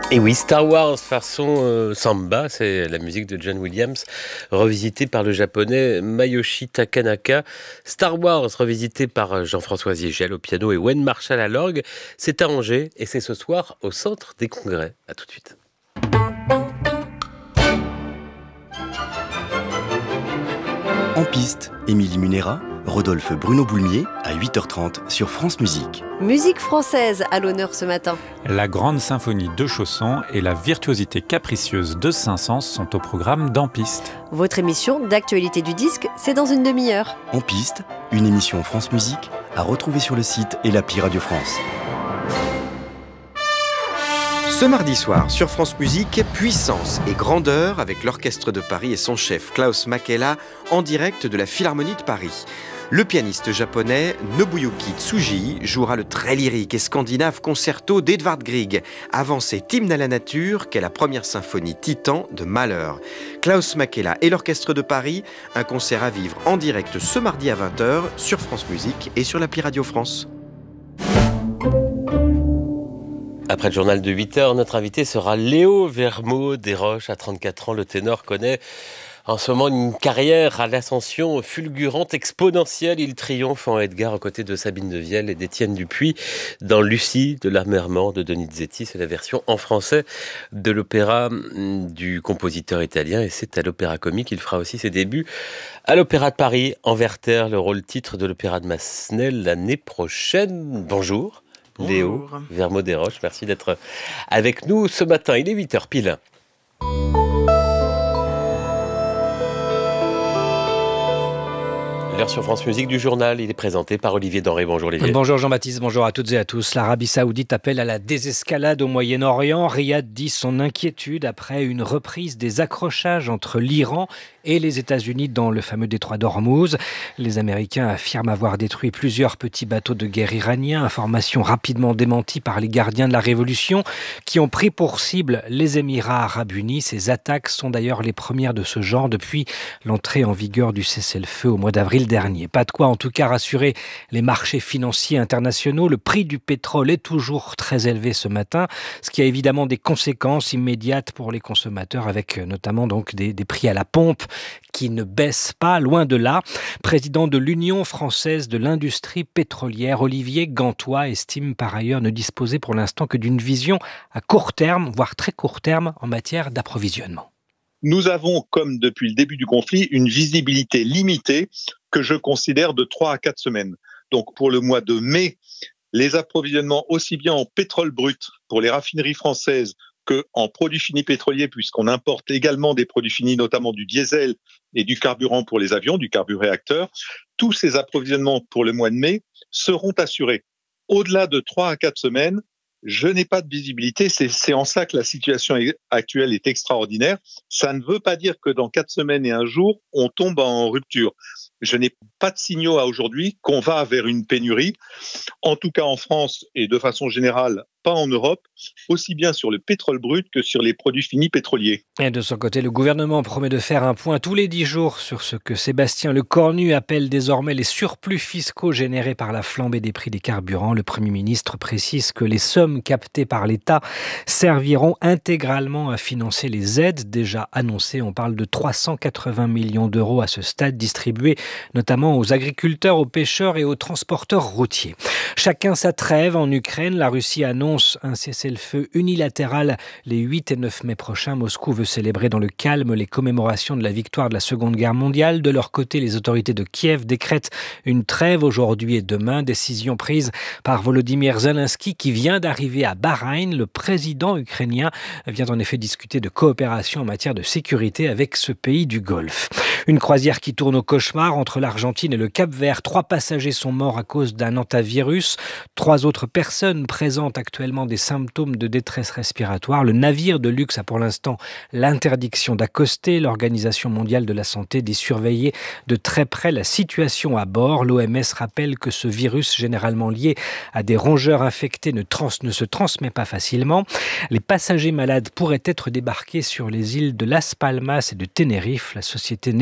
Et oui, Star Wars façon samba, c'est la musique de John Williams, revisitée par le japonais Mayoshi Takanaka. Star Wars revisité par Jean-François Ziegel au piano et Wayne Marshall à l'orgue. C'est à Angers et c'est ce soir au Centre des Congrès. À tout de suite. En piste, Émilie Munera, Rodolphe Bruno Boulmier à 8h30 sur France Musique. Musique française à l'honneur ce matin. La grande symphonie de Chausson et la virtuosité capricieuse de Saint-Saëns sont au programme d'En piste. Votre émission d'actualité du disque, c'est dans une demi-heure. En piste, une émission France Musique à retrouver sur le site et l'appli Radio France. Ce mardi soir, sur France Musique, puissance et grandeur avec l'Orchestre de Paris et son chef Klaus Makela en direct de la Philharmonie de Paris. Le pianiste japonais Nobuyuki Tsuji jouera le très lyrique et scandinave concerto d'Edvard Grieg, avant cet hymne à la nature qu'est la première symphonie Titan de Mahler. Klaus Makela et l'Orchestre de Paris, un concert à vivre en direct ce mardi à 20h sur France Musique et sur l'appli Radio France. Après le journal de 8h, notre invité sera Léo Vermeau Desroches. À 34 ans, le ténor connaît en ce moment une carrière à l'ascension fulgurante, exponentielle. Il triomphe en Edgar aux côtés de Sabine Devielle et d'Étienne Dupuis dans Lucie de l'armement de Donizetti. C'est la version en français de l'opéra du compositeur italien et c'est à l'Opéra Comique. Il fera aussi ses débuts à l'Opéra de Paris en Werther, le rôle titre de l'Opéra de Massenet l'année prochaine. Bonjour. Léo Vermeau Desroches, merci d'être avec nous ce matin. Il est 8h pile. L'heure sur France Musique du journal, il est présenté par Olivier Denré. Bonjour Olivier. Bonjour Jean-Baptiste, bonjour à toutes et à tous. L'Arabie Saoudite appelle à la désescalade au Moyen-Orient. Riyad dit son inquiétude après une reprise des accrochages entre l'Iran et les États-Unis dans le fameux détroit d'Ormuz. Les Américains affirment avoir détruit plusieurs petits bateaux de guerre iraniens, information rapidement démentie par les gardiens de la Révolution qui ont pris pour cible les Émirats arabes unis. Ces attaques sont d'ailleurs les premières de ce genre depuis l'entrée en vigueur du cessez-le-feu au mois d'avril dernier. Pas de quoi en tout cas rassurer les marchés financiers internationaux. Le prix du pétrole est toujours très élevé ce matin, ce qui a évidemment des conséquences immédiates pour les consommateurs avec notamment donc des prix à la pompe qui ne baissent pas, loin de là. Président de l'Union française de l'industrie pétrolière, Olivier Gantois estime par ailleurs ne disposer pour l'instant que d'une vision à court terme, voire très court terme en matière d'approvisionnement. Nous avons, comme depuis le début du conflit, une visibilité limitée que je considère de 3 à 4 semaines. Donc pour le mois de mai, les approvisionnements aussi bien en pétrole brut pour les raffineries françaises qu'en produits finis pétroliers, puisqu'on importe également des produits finis, notamment du diesel et du carburant pour les avions, du carburéacteur, tous ces approvisionnements pour le mois de mai seront assurés. Au-delà de 3 à 4 semaines, je n'ai pas de visibilité. C'est en ça que la situation actuelle est extraordinaire. Ça ne veut pas dire que dans 4 semaines et un jour, on tombe en rupture. Je n'ai pas de signaux à aujourd'hui qu'on va vers une pénurie. En tout cas en France et de façon générale, pas en Europe, aussi bien sur le pétrole brut que sur les produits finis pétroliers. Et de son côté, le gouvernement promet de faire un point tous les 10 jours sur ce que Sébastien Lecornu appelle désormais les surplus fiscaux générés par la flambée des prix des carburants. Le Premier ministre précise que les sommes captées par l'État serviront intégralement à financer les aides déjà annoncées. On parle de 380 millions d'euros à ce stade, distribués notamment aux agriculteurs, aux pêcheurs et aux transporteurs routiers. Chacun sa trêve en Ukraine. La Russie annonce un cessez-le-feu unilatéral les 8 et 9 mai prochains. Moscou veut célébrer dans le calme les commémorations de la victoire de la Seconde Guerre mondiale. De leur côté, les autorités de Kiev décrètent une trêve aujourd'hui et demain. Décision prise par Volodymyr Zelensky qui vient d'arriver à Bahreïn. Le président ukrainien vient en effet discuter de coopération en matière de sécurité avec ce pays du Golfe. Une croisière qui tourne au cauchemar entre l'Argentine et le Cap-Vert. 3 passagers sont morts à cause d'un hantavirus. 3 autres personnes présentent actuellement des symptômes de détresse respiratoire. Le navire de luxe a pour l'instant l'interdiction d'accoster. L'Organisation mondiale de la santé dit surveiller de très près la situation à bord. L'OMS rappelle que ce virus, généralement lié à des rongeurs infectés, ne se transmet pas facilement. Les passagers malades pourraient être débarqués sur les îles de Las Palmas et de Tenerife. La société néerlandaise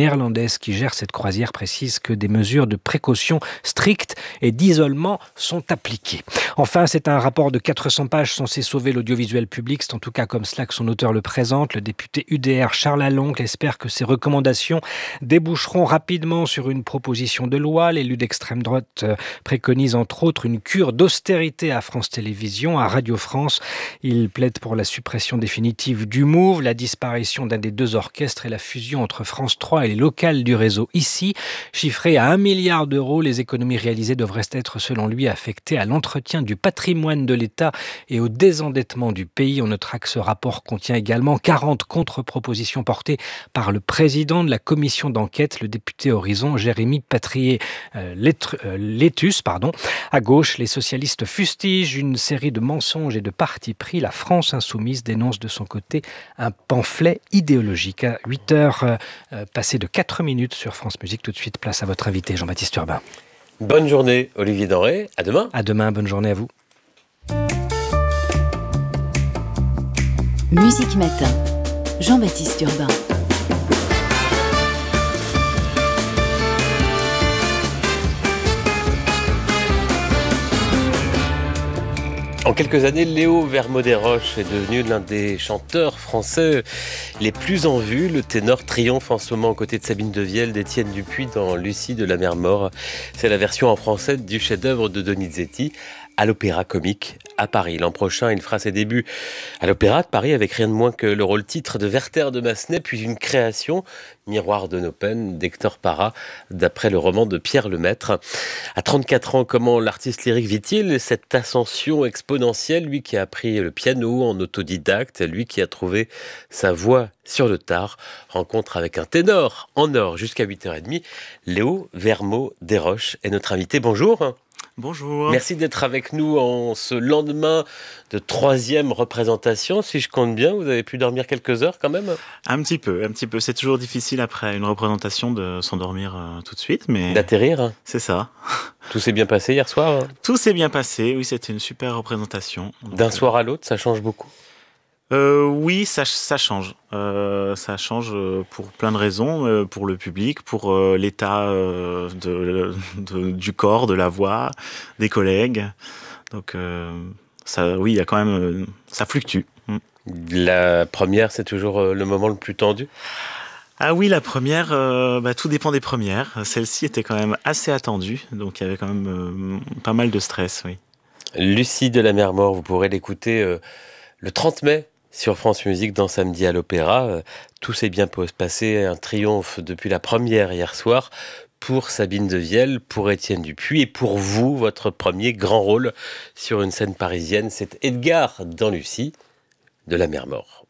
néerlandaise qui gère cette croisière précise que des mesures de précaution strictes et d'isolement sont appliquées. Enfin, c'est un rapport de 400 pages censé sauver l'audiovisuel public. C'est en tout cas comme cela que son auteur le présente. Le député UDR Charles Lalonde espère que ces recommandations déboucheront rapidement sur une proposition de loi. L'élu d'extrême droite préconise entre autres une cure d'austérité à France Télévisions, à Radio France. Il plaide pour la suppression définitive du MOVE, la disparition d'un des deux orchestres et la fusion entre France 3 et les locales du réseau ici. Chiffrées à 1 milliard d'euros, les économies réalisées devraient être selon lui affectées à l'entretien du patrimoine de l'État et au désendettement du pays. On notera que ce rapport contient également 40 contre-propositions portées par le président de la commission d'enquête, le député Horizon, Jérémy Patrier-Létus. À gauche, les socialistes fustigent une série de mensonges et de partis pris. La France insoumise dénonce de son côté un pamphlet idéologique. À 8h, passé de 4 minutes sur France Musique. Tout de suite, place à votre invité, Jean-Baptiste Urbain. Bonne journée, Olivier Denré. À demain. À demain, bonne journée à vous. Musique Matin, Jean-Baptiste Urbain. En quelques années, Léo Vermaux-Desroches est devenu l'un des chanteurs français les plus en vue. Le ténor triomphe en ce moment aux côtés de Sabine Devielle, d'Étienne Dupuis dans Lucie de la Mer Mort. C'est la version en français du chef-d'œuvre de Donizetti à l'Opéra Comique à Paris. L'an prochain, il fera ses débuts à l'Opéra de Paris avec rien de moins que le rôle-titre de Werther de Massenet, puis une création, Miroir de nos peines, d'Hector Parra, d'après le roman de Pierre Lemaître. À 34 ans, comment l'artiste lyrique vit-il cette ascension exponentielle, lui qui a appris le piano en autodidacte, lui qui a trouvé sa voix sur le tard, rencontre avec un ténor en or jusqu'à 8h30. Léo Vermaux-Desroches est notre invité. Bonjour. Bonjour. Merci d'être avec nous en ce lendemain de 3e représentation. Si je compte bien, vous avez pu dormir quelques heures quand même ? Un petit peu. C'est toujours difficile après une représentation de s'endormir tout de suite, mais... D'atterrir ? C'est ça. Tout s'est bien passé hier soir ? Tout s'est bien passé, oui, c'était une super représentation. D'un soir à l'autre, ça change beaucoup ? Oui, ça change. Ça change pour plein de raisons, pour le public, pour l'état du corps, de la voix, des collègues. Donc ça, oui, il y a quand même, ça fluctue. La première, c'est toujours le moment le plus tendu ? Ah oui, la première, tout dépend des premières. Celle-ci était quand même assez attendue, donc il y avait quand même pas mal de stress, oui. Lucie de la Mer Mort, vous pourrez l'écouter le 30 mai. Sur France Musique, dans Samedi à l'Opéra, tout s'est bien passé, un triomphe depuis la première hier soir pour Sabine Devielle, pour Étienne Dupuis et pour vous, votre premier grand rôle sur une scène parisienne, c'est Edgar dans Lucie de la Mer Mort.